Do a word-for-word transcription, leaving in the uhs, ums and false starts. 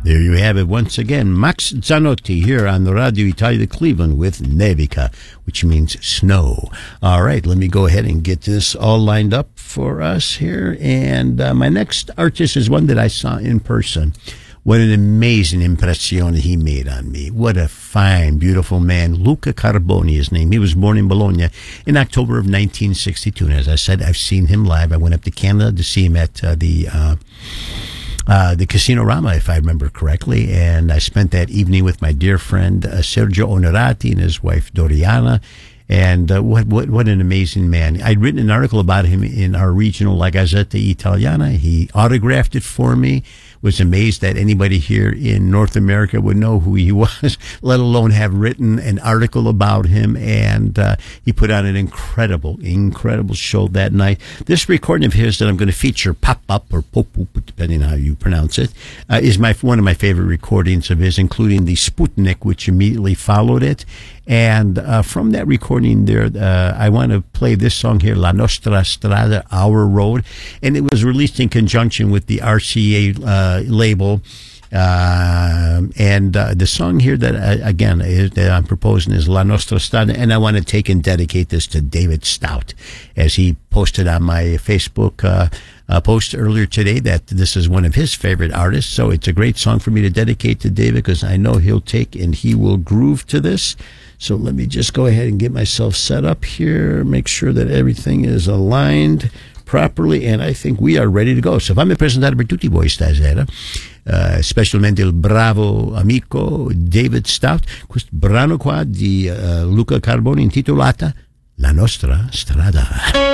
There you have it once again. Max Zanotti here on the Radio Italia Cleveland with Nevica, which means snow. All right, let me go ahead and get this all lined up for us here. And uh, my next artist is one that I saw in person. What an amazing impression he made on me. What a fine, beautiful man. Luca Carboni, his name. He was born in Bologna in October of nineteen sixty-two. And as I said, I've seen him live. I went up to Canada to see him at uh, the... Uh, Uh, the Casino Rama, if I remember correctly, and I spent that evening with my dear friend uh, Sergio Onorati and his wife Doriana, and uh, what, what what an amazing man. I'd written an article about him in our regional La Gazzetta Italiana. He autographed it for me, was amazed that anybody here in North America would know who he was, let alone have written an article about him, and uh, he put on an incredible, incredible show that night. This recording of his that I'm going to feature, Pop Up or Pop Up, depending on how you pronounce it, uh, is my one of my favorite recordings of his, including the Sputnik, which immediately followed it. And uh, from that recording there, uh, I want to play this song here, La Nostra Strada, Our Road. And it was released in conjunction with the R C A uh, label. Uh, and uh, the song here that, uh, again, is, that I'm proposing is La Nostra Strada. And I want to take and dedicate this to David Stout, as he posted on my Facebook uh, uh, post earlier today that this is one of his favorite artists. So it's a great song for me to dedicate to David, because I know he'll take and he will groove to this. So let me just go ahead and get myself set up here, make sure that everything is aligned properly, and I think we are ready to go. So fammi presentare per tutti voi stasera, uh, specialmente il bravo amico David Stout, questo brano qua di uh, Luca Carboni intitolata La Nostra Strada.